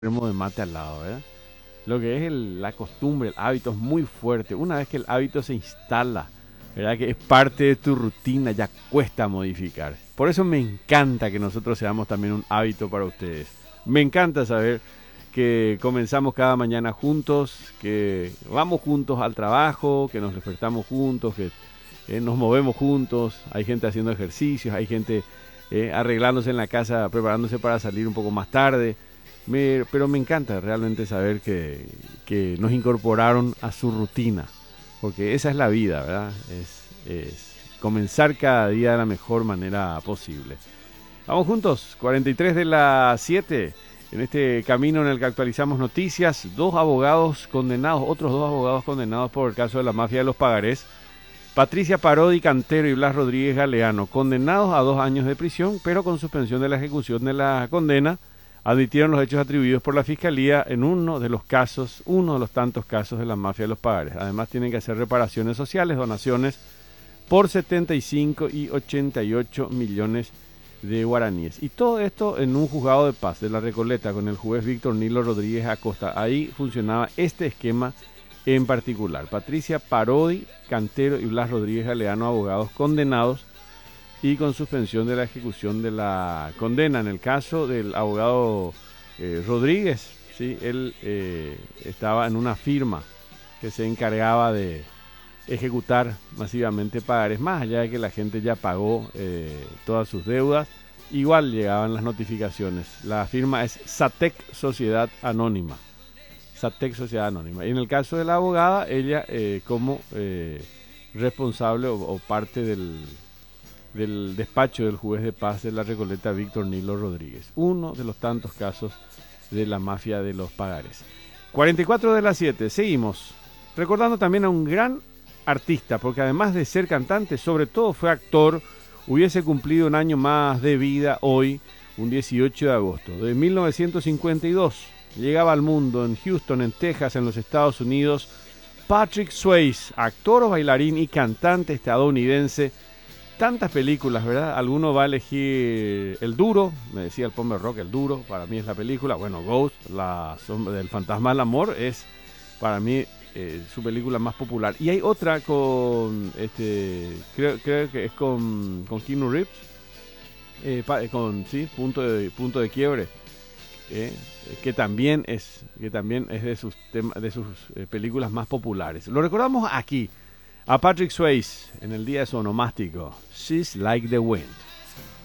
termo de mate al lado, ¿verdad? Lo que es la costumbre, el hábito es muy fuerte. Una vez que el hábito se instala, ¿verdad? Que es parte de tu rutina, ya cuesta modificar. Por eso me encanta que nosotros seamos también un hábito para ustedes. Me encanta saber que comenzamos cada mañana juntos, que vamos juntos al trabajo, que nos despertamos juntos, que nos movemos juntos. Hay gente haciendo ejercicios, hay gente arreglándose en la casa, preparándose para salir un poco más tarde. Pero me encanta realmente saber que nos incorporaron a su rutina, porque esa es la vida, ¿verdad? Es comenzar cada día de la mejor manera posible. Vamos juntos, 43 de las 7, en este camino en el que actualizamos noticias. Otros dos abogados condenados por el caso de la mafia de los pagarés. Patricia Parodi Cantero y Blas Rodríguez Galeano, condenados a 2 años de prisión, pero con suspensión de la ejecución de la condena. Admitieron los hechos atribuidos por la Fiscalía en uno de los tantos casos de la mafia de los pagarés. Además tienen que hacer reparaciones sociales, donaciones por 75 y 88 millones de guaraníes. Y todo esto en un juzgado de paz de La Recoleta con el juez Víctor Nilo Rodríguez Acosta. Ahí funcionaba este esquema en particular. Patricia Parodi Cantero y Blas Rodríguez Galeano, abogados condenados y con suspensión de la ejecución de la condena. En el caso del abogado Rodríguez, ¿sí? Él estaba en una firma que se encargaba de ejecutar masivamente pagarés, más allá de que la gente ya pagó todas sus deudas, igual llegaban las notificaciones. La firma es Satec Sociedad Anónima. Satec Sociedad Anónima. Y en el caso de la abogada, ella como responsable o parte del despacho del juez de paz de La Recoleta, Víctor Nilo Rodríguez. Uno de los tantos casos de la mafia de los pagarés. 44 de las 7, seguimos. Recordando también a un gran artista, porque además de ser cantante, sobre todo fue actor. Hubiese cumplido un año más de vida hoy, un 18 de agosto de 1952. Llegaba al mundo en Houston, en Texas, en los Estados Unidos, Patrick Swayze, actor, bailarín y cantante estadounidense. Tantas películas, ¿verdad? Alguno va a elegir El Duro, me decía el Pomer Rock, El Duro, para mí es la película. Bueno, Ghost, la sombra del fantasma del amor, es para mí su película más popular. Y hay otra con, creo que es con Keanu Reeves, punto de quiebre, que también es de sus películas más populares. Lo recordamos aquí a Patrick Swayze en el día de su onomástico, She's Like the Wind.